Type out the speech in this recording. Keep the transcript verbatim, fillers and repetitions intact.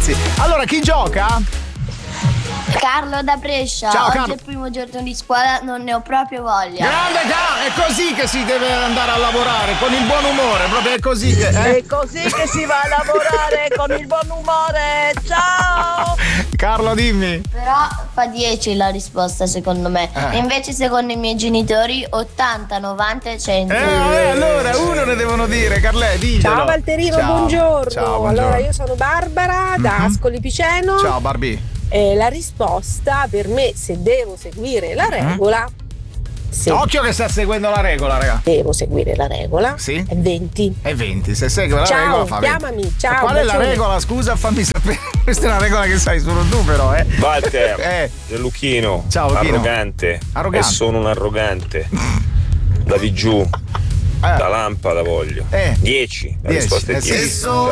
ragazzi. Allora, chi gioca? Carlo da Brescia. Ciao, Oggi Carlo. è il primo giorno di scuola, non ne ho proprio voglia. Grande, Carlo, è così che si deve andare a lavorare, con il buon umore, proprio è così che... Eh? È così che si va a lavorare con il buon umore. Ciao! Carlo, dimmi. Però fa dieci la risposta secondo me. Eh. E invece secondo i miei genitori ottanta, novanta e cento. Eh, vabbè, allora uno ne devono dire, Carlè, diglielo. Ciao Valterino, Ciao. buongiorno. Ciao, buongiorno. Allora, io sono Barbara da Mhm. Ascoli Piceno. Ciao, Barbie. E la risposta per me, se devo seguire la regola, se Occhio che sta seguendo la regola, raga. devo seguire la regola, Sì? è venti. È venti, se segue la Ciao, regola fa venti. chiamami, ciao, Ma qual è la bacione. regola? Scusa, fammi sapere. Questa è una regola che sai solo tu, però, eh. Walter, Eh. Lucchino, Ciao, Lucchino. arrogante. Arrogante. E sono un arrogante. Da di giù. Da lampada voglio. Eh. dieci. La dieci. risposta è Eh, sì. dieci. Ciao.